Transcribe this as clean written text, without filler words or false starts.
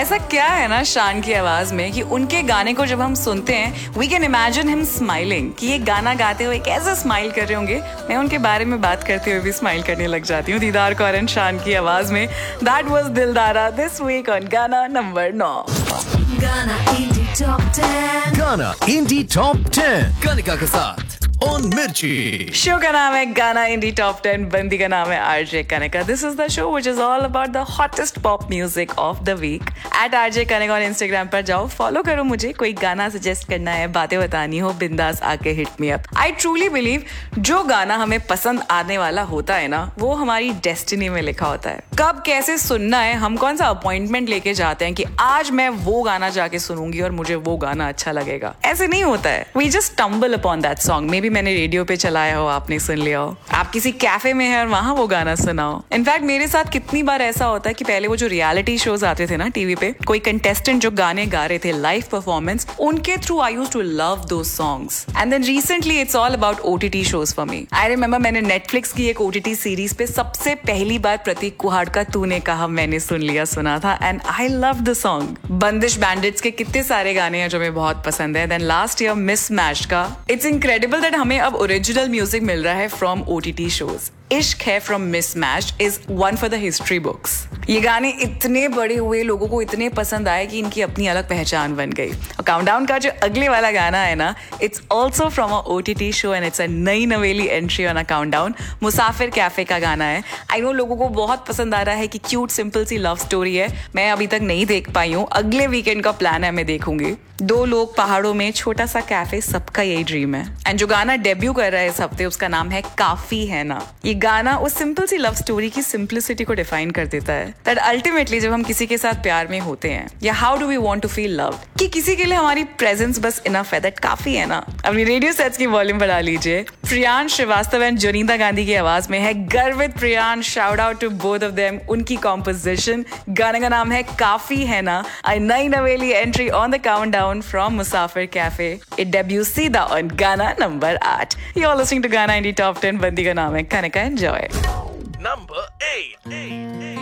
ऐसा क्या है ना शान की आवाज में कि उनके गाने को जब हम सुनते हैं we can imagine him smiling, कि ये गाना गाते हुए कैसे स्माइल कर रहे होंगे। मैं उनके बारे में बात करते हुए भी स्माइल करने लग जाती हूँ। दीदार कौर एंड शान की आवाज में that was दिलदारा this week on गाना नंबर 9। गाना इंडी टॉप 10, गाना इंडी टॉप 10 कनिका के साथ ऑन मिर्ची। शो का नाम है गाना इंडी टॉप 10, बंदी का नाम है RJ Kanika. This is the show which is all about the hottest pop music of the week. Eight RJ Kanika on Instagram पर जाओ, फॉलो करो मुझे। कोई गाना सजेस्ट करना है, बातें बतानी हो, बिंदास आके hit me up. I truly believe जो गाना हमें पसंद आने वाला होता है ना, वो हमारी डेस्टिनी में लिखा होता है। कब कैसे सुनना है, हम कौन सा अपॉइंटमेंट लेके जाते हैं कि आज मैं वो गाना जाके सुनूंगी और मुझे वो गाना अच्छा लगेगा, ऐसे नहीं होता है। We just stumble upon that song. May be मैंने रेडियो पे चलाया हो, आपने सुन लिया हो, आप किसी कैफे में है और वहां वो गाना सुना हो। इनफैक्ट मेरे साथ कितनी बार ऐसा होता है कि पहले वो जो रियलिटी शोज आते थे ना टीवी पे, कोई कंटेस्टेंट जो गाने गा रहे थे लाइव परफॉर्मेंस, उनके through I used to love those songs. And then recently it's all about OTT shows for me. I remember मैंने नेटफ्लिक्स की एक ओटीटी सीरीज पे सबसे पहली बार प्रतीक कुहाड़ का तूने कहा मैंने सुन लिया सुना था, and I love the song. बंदिश बैंडिट्स के कितने सारे गाने हैं जो मुझे बहुत पसंद है। देन लास्ट ईयर मिसमैच का। इट्स इनक्रेडिबल दैट हमें अब ओरिजिनल म्यूजिक मिल रहा है फ्रॉम ओटीटी शोज। इश्क है from mismatch is one for the history books. ये गाने इतने बड़े हुए, लोगों को इतने पसंद आए कि इनकी अपनी अलग पहचान बन गई। और काउंटडाउन का जो अगले वाला गाना है ना, it's also from a OTT show and it's a नई नवेली entry on a countdown. Musafir cafe का गाना है। आई नो लोगों को बहुत पसंद आ रहा है कि क्यूट सिंपल सी लव स्टोरी है। मैं अभी तक नहीं देख पाई हूँ, अगले वीकेंड का प्लान है, मैं देखूंगी। दो लोग पहाड़ों में, छोटा सा कैफे, सबका यही ड्रीम है। एंड जो गाना डेब्यू कर रहा है इस हफ्ते, उसका नाम है काफी है ना। ये गाना उस सिंपल सी लव स्टोरी की सिंप्लिसिटी को डिफाइन कर देता है। दैट अल्टीमेटली जब हम किसी के साथ प्यार में होते हैं, या how do we want to feel loved, कि किसी के लिए हमारी प्रेजेंस बस इनफ है, दैट काफी है ना। अपनी रेडियो सेट्स की वॉल्यूम बढ़ा लीजिए। प्रियांश श्रीवास्तव एंड जोनीता गांधी की आवाज में है गर्वित Priyansh. Shout out to both of them. उनकी कॉम्पोजिशन। गाने का नाम है काफी है ना। अ नई नवेली entry on the countdown from Musafir cafe. It debuts सीधा ऑन गाना number 8। You are listening to गाना इंडी टॉप 10, बंदी का नाम है कनिका। एंजॉय। नंबर 8।